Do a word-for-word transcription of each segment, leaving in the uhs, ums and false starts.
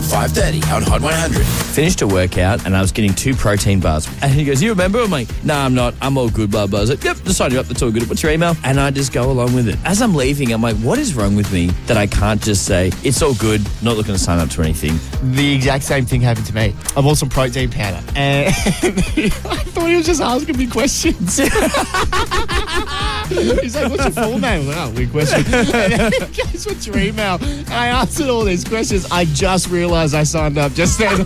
five thirty on Hot one hundred. Finished a workout and I was getting two protein bars. And he goes, you remember? I'm like, no, nah, I'm not. I'm all good, blah, blah. I was like, yep, just sign you up. That's all good. What's your email? And I just go along with it. As I'm leaving, I'm like, what is wrong with me that I can't just say, it's all good, not looking to sign up to anything? The exact same thing happened to me. I bought some protein powder and I thought he was just asking me questions. He's like, what's your full name? Oh, weird question. And then he goes, what's your email? And I answered all these questions. I just realised I signed up just then.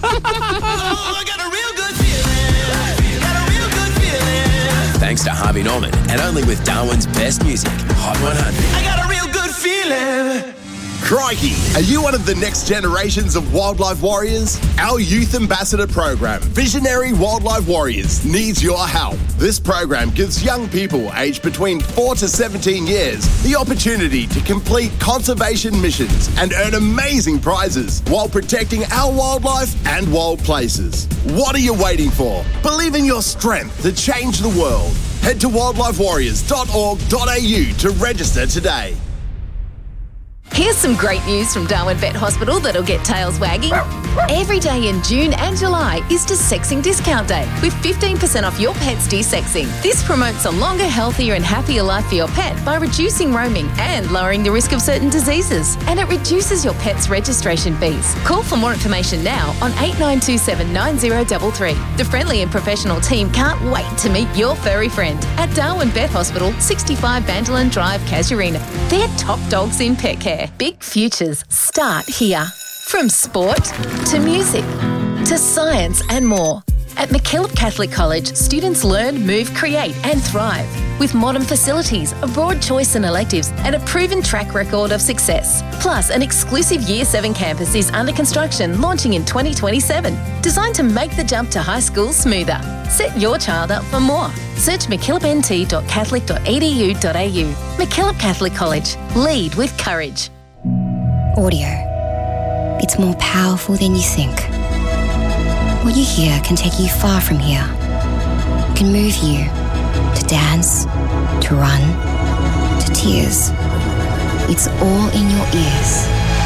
Thanks to Harvey Norman, and only with Darwin's best music, Hot one hundred. I got a real good feeling. Crikey, are you one of the next generations of wildlife warriors? Our youth ambassador program, Visionary Wildlife Warriors, needs your help. This program gives young people aged between four to seventeen years the opportunity to complete conservation missions and earn amazing prizes while protecting our wildlife and wild places. What are you waiting for? Believe in your strength to change the world. Head to wildlife warriors dot org dot a u to register today. Here's some great news from Darwin Vet Hospital that'll get tails wagging. Every day in June and July is Desexing Discount Day with fifteen percent off your pet's desexing. This promotes a longer, healthier and happier life for your pet by reducing roaming and lowering the risk of certain diseases. And it reduces your pet's registration fees. Call for more information now on eight nine two seven nine zero three three. The friendly and professional team can't wait to meet your furry friend at Darwin Vet Hospital, sixty-five Bandolan Drive, Casuarina. They're top dogs in pet care. Big futures start here. From sport to music to science and more. At MacKillop Catholic College, students learn, move, create and thrive. With modern facilities, a broad choice in electives and a proven track record of success. Plus, an exclusive Year seven campus is under construction, launching in twenty twenty-seven. Designed to make the jump to high school smoother. Set your child up for more. Search mackillop n t dot catholic dot e d u dot a u. MacKillop Catholic College. Lead with courage. Audio. It's more powerful than you think. What you hear can take you far from here. It can move you to dance, to run, to tears. It's all in your ears.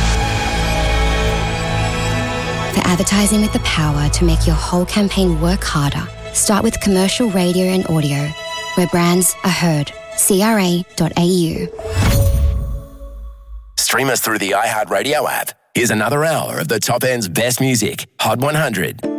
For advertising with the power to make your whole campaign work harder, start with commercial radio and audio, where brands are heard. c r a dot a u. Stream us through the iHeartRadio app. Here's another hour of the top end's best music, Hot one hundred.